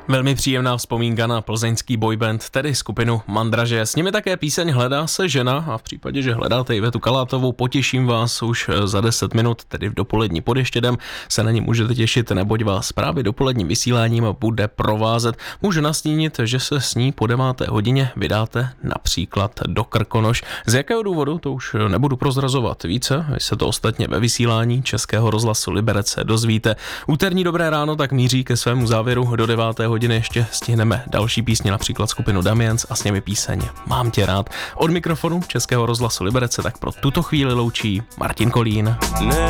Velmi příjemná vzpomínka na plzeňský boyband, tedy skupinu Mandraže. S nimi také píseň Hledá se žena a v případě, že hledáte Ivetu Kalátovou, potěším vás už za 10 minut, tedy v dopolední pod Ještědem, se na ní můžete těšit, neboť vás právě dopoledním vysíláním bude provázet. Můžu nastínit, že se s ní po 9. hodině vydáte například do Krkonoš. Z jakého důvodu, to už nebudu prozrazovat více, vy se to ostatně ve vysílání Českého rozhlasu Liberec dozvíte. Úterní dobré ráno tak míří ke svému závěru. Do 9. hodiny ještě stihneme další písně, například skupinu Damiens a s nimi píseň Mám tě rád. Od mikrofonu Českého rozhlasu Liberec tak pro tuto chvíli loučí Martin Kolín.